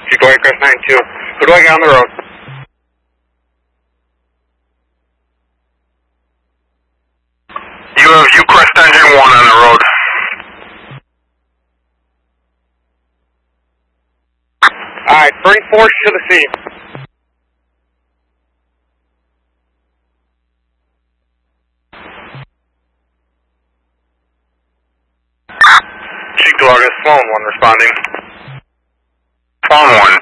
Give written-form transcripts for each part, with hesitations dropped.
Chico Aircraft 92. Who do I got on the road? You have UCrest Engine 1 on the road. Alright, bring force to the scene. Chico August, Sloan 1 responding. Sloan 1.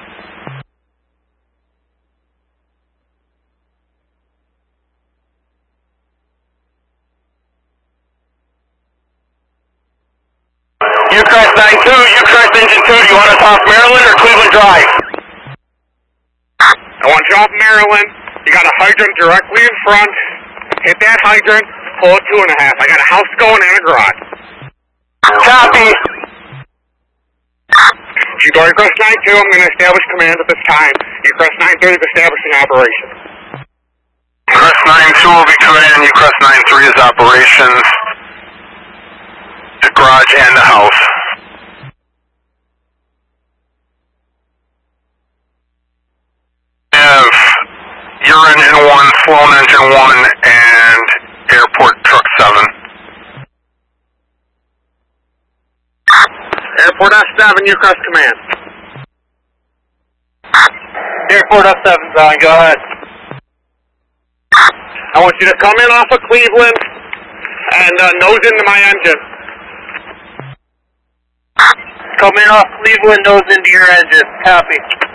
UCrest 92, UCrest Engine 2, do you want us off Maryland or Cleveland Drive? I want you off Maryland. You got a hydrant directly in front. Hit that hydrant, pull it 2.5. I got a house going and a garage. Copy. Chico Aircraft 92, I'm going to establish command at this time. UCrest 93 is establishing operation. UCrest 92 will be command, UCrest 93 is operations. The garage and the house. Have your engine 1, Sloan engine 1, and airport truck 7. Airport F7, UCrest command. Airport F7, Don, go ahead. I want you to come in off of Cleveland and nose into my engine. Come in off Cleveland, nose into your engine. Copy.